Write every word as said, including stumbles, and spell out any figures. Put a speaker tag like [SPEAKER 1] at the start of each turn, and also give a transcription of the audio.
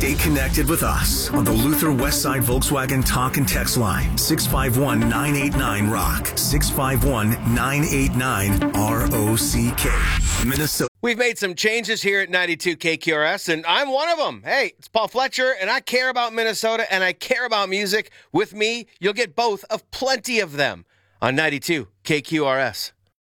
[SPEAKER 1] Stay connected with us on the Luther Westside Volkswagen Talk and Text line. six five one, nine eight nine, R O C K. six five one, nine eight nine, R O C K. Minnesota.
[SPEAKER 2] We've made some changes here at ninety-two K Q R S, and I'm one of them. Hey, it's Paul Fletcher, and I care about Minnesota, and I care about music. With me, you'll get both of plenty of them on ninety-two K Q R S.